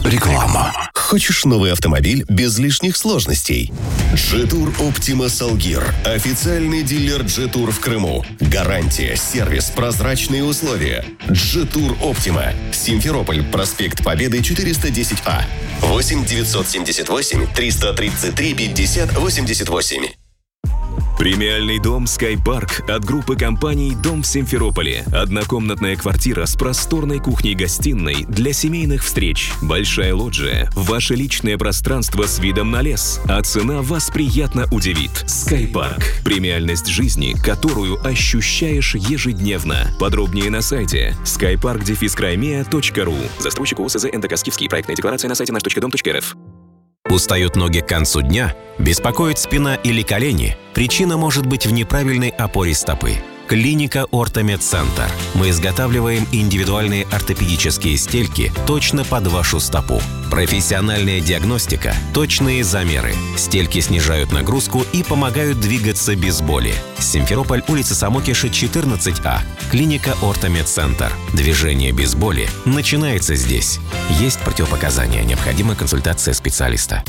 Реклама. Хочешь новый автомобиль без лишних сложностей? Jetour Optima Salguir. Официальный дилер Jetour в Крыму. Гарантия, сервис, прозрачные условия. Jetour Optima. Симферополь, проспект Победы, 410А. 8 978 333 50 88. Премиальный дом «Скайпарк» от группы компаний «Дом в Симферополе». Однокомнатная квартира с просторной кухней-гостиной для семейных встреч. Большая лоджия, ваше личное пространство с видом на лес. А цена вас приятно удивит. «Скайпарк». Премиальность жизни, которую ощущаешь ежедневно. Подробнее на сайте skypark-crimea.ru. Застройщик ОСЗ НДК «Скифский». Проектная декларация на сайте наш.дом.рф. Устают ноги к концу дня? Беспокоит спина или колени? Причина может быть в неправильной опоре стопы. Клиника Ортомедцентр. Мы изготавливаем индивидуальные ортопедические стельки точно под вашу стопу. Профессиональная диагностика, точные замеры. Стельки снижают нагрузку и помогают двигаться без боли. Симферополь, улица Самокиша, 14А. Клиника Ортомедцентр. Движение без боли начинается здесь. Есть противопоказания. Необходима консультация специалиста.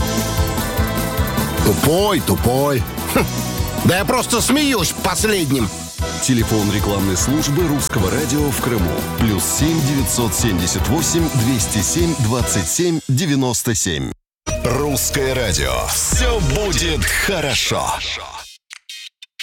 Тупой. Да я просто смеюсь последним. Телефон рекламной службы Русского радио в Крыму. +7 978 207 27 97. Русское радио. Все будет хорошо.